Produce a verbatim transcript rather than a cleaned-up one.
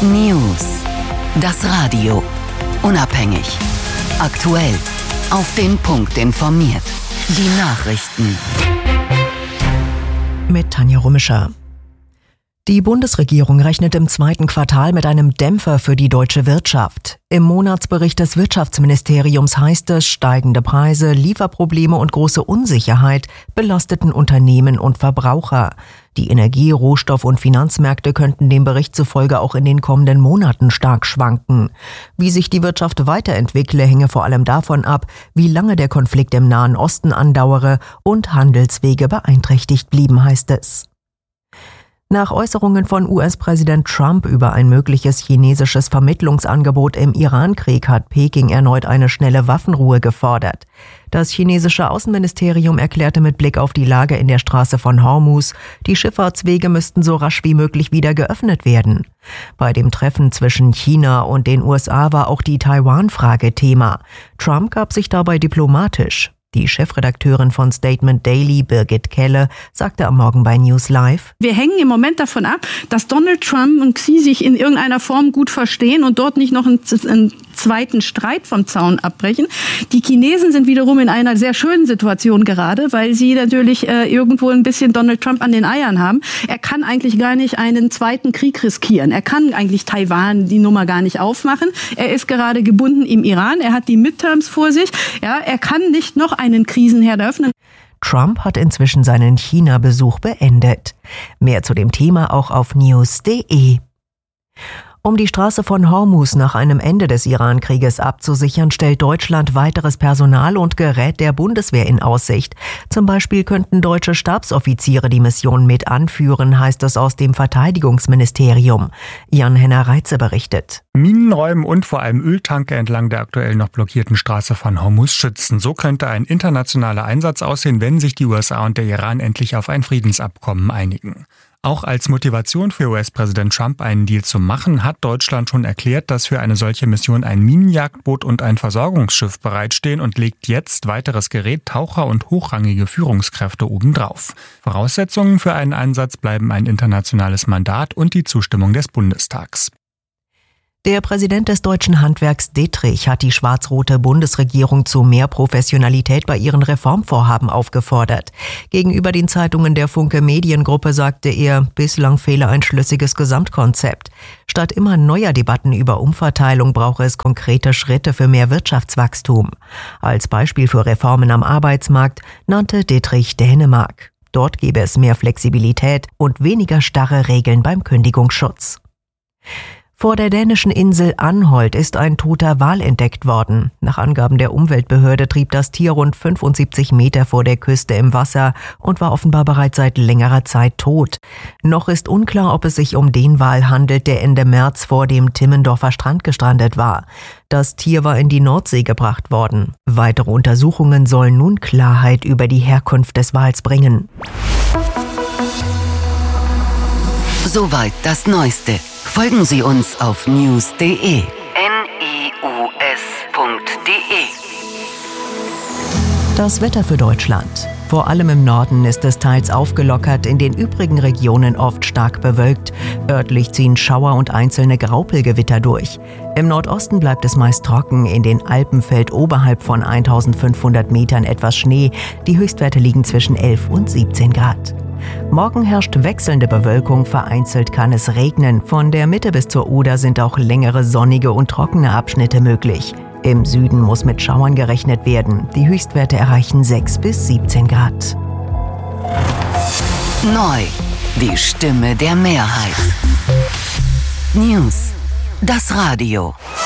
News. Das Radio. Unabhängig. Aktuell. Auf den Punkt informiert. Die Nachrichten. Mit Tanja Rummischer. Die Bundesregierung rechnet im zweiten Quartal mit einem Dämpfer für die deutsche Wirtschaft. Im Monatsbericht des Wirtschaftsministeriums heißt es, steigende Preise, Lieferprobleme und große Unsicherheit belasteten Unternehmen und Verbraucher. Die Energie-, Rohstoff- und Finanzmärkte könnten dem Bericht zufolge auch in den kommenden Monaten stark schwanken. Wie sich die Wirtschaft weiterentwickle, hänge vor allem davon ab, wie lange der Konflikt im Nahen Osten andauere und Handelswege beeinträchtigt blieben, heißt es. Nach Äußerungen von U S-Präsident Trump über ein mögliches chinesisches Vermittlungsangebot im Iran-Krieg hat Peking erneut eine schnelle Waffenruhe gefordert. Das chinesische Außenministerium erklärte mit Blick auf die Lage in der Straße von Hormuz, die Schifffahrtswege müssten so rasch wie möglich wieder geöffnet werden. Bei dem Treffen zwischen China und den U S A war auch die Taiwan-Frage Thema. Trump gab sich dabei diplomatisch. Die Chefredakteurin von Statement Daily, Birgit Kelle, sagte am Morgen bei News Live: Wir hängen im Moment davon ab, dass Donald Trump und Xi sich in irgendeiner Form gut verstehen und dort nicht noch einen, einen zweiten Streit vom Zaun abbrechen. Die Chinesen sind wiederum in einer sehr schönen Situation gerade, weil sie natürlich äh, irgendwo ein bisschen Donald Trump an den Eiern haben. Er kann eigentlich gar nicht einen zweiten Krieg riskieren. Er kann eigentlich Taiwan die Nummer gar nicht aufmachen. Er ist gerade gebunden im Iran. Er hat die Midterms vor sich. Ja, er kann nicht noch einen Krisenherd öffnen. Trump hat inzwischen seinen China-Besuch beendet. Mehr zu dem Thema auch auf news punkt de. Um die Straße von Hormuz nach einem Ende des Iran-Krieges abzusichern, stellt Deutschland weiteres Personal und Gerät der Bundeswehr in Aussicht. Zum Beispiel könnten deutsche Stabsoffiziere die Mission mit anführen, heißt es aus dem Verteidigungsministerium. Jan-Henner Reitze berichtet. Minenräumen und vor allem Öltanker entlang der aktuell noch blockierten Straße von Hormuz schützen. So könnte ein internationaler Einsatz aussehen, wenn sich die U S A und der Iran endlich auf ein Friedensabkommen einigen. Auch als Motivation für U S-Präsident Trump, einen Deal zu machen, hat Deutschland schon erklärt, dass für eine solche Mission ein Minenjagdboot und ein Versorgungsschiff bereitstehen und legt jetzt weiteres Gerät, Taucher und hochrangige Führungskräfte obendrauf. Voraussetzungen für einen Einsatz bleiben ein internationales Mandat und die Zustimmung des Bundestags. Der Präsident des Deutschen Handwerks Dittrich hat die schwarz-rote Bundesregierung zu mehr Professionalität bei ihren Reformvorhaben aufgefordert. Gegenüber den Zeitungen der Funke Mediengruppe sagte er, bislang fehle ein schlüssiges Gesamtkonzept. Statt immer neuer Debatten über Umverteilung brauche es konkrete Schritte für mehr Wirtschaftswachstum. Als Beispiel für Reformen am Arbeitsmarkt nannte Dittrich Dänemark. Dort gebe es mehr Flexibilität und weniger starre Regeln beim Kündigungsschutz. Vor der dänischen Insel Anholt ist ein toter Wal entdeckt worden. Nach Angaben der Umweltbehörde trieb das Tier rund fünfundsiebzig Meter vor der Küste im Wasser und war offenbar bereits seit längerer Zeit tot. Noch ist unklar, ob es sich um den Wal handelt, der Ende März vor dem Timmendorfer Strand gestrandet war. Das Tier war in die Nordsee gebracht worden. Weitere Untersuchungen sollen nun Klarheit über die Herkunft des Wals bringen. Soweit das Neueste. Folgen Sie uns auf news punkt de. N I U S punkt de. Das Wetter für Deutschland. Vor allem im Norden ist es teils aufgelockert, in den übrigen Regionen oft stark bewölkt. Örtlich ziehen Schauer und einzelne Graupelgewitter durch. Im Nordosten bleibt es meist trocken, in den Alpen fällt oberhalb von eintausendfünfhundert Metern etwas Schnee. Die Höchstwerte liegen zwischen elf und siebzehn Grad. Morgen herrscht wechselnde Bewölkung, vereinzelt kann es regnen. Von der Mitte bis zur Oder sind auch längere sonnige und trockene Abschnitte möglich. Im Süden muss mit Schauern gerechnet werden. Die Höchstwerte erreichen sechs bis siebzehn Grad. Neu. Die Stimme der Mehrheit. News. Das Radio.